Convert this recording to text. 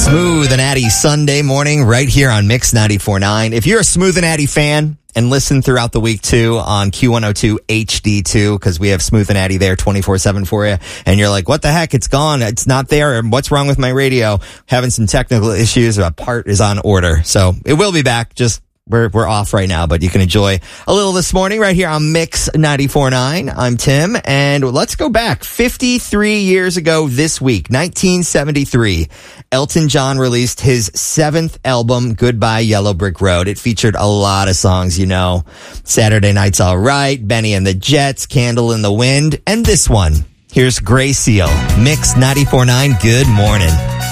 Smooth and Addy Sunday morning right here on Mix 94.9. If you're a Smooth and Addy fan and listen throughout the week too on Q102 HD2, because we have Smooth and Addy there 24/7 for you, and you're like, what the heck? It's gone. It's not there. What's wrong with my radio? Having some technical issues. A part is on order. So it will be back. Just We're off right now, but you can enjoy a little this morning right here on Mix 94.9. I'm Tim, and let's go back 53 years ago this week, 1973. Elton John released his 7th album, Goodbye Yellow Brick Road. It featured a lot of songs, you know. Saturday Night's All Right, Benny and the Jets, Candle in the Wind, and this one. Here's Gray Seal, Mix 94.9. Good morning.